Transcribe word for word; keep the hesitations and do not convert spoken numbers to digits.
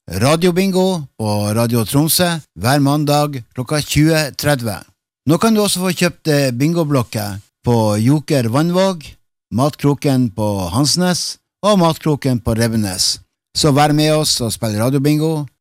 Radiobingo på Radio Tromsø hver mandag klokka tjue tretti. Nå kan du også få kjøpt bingoblokker på Joker Vannvåg, Matkroken på Hansnes og Matkroken på Rebbenes. Så vær med oss og spill radiobingo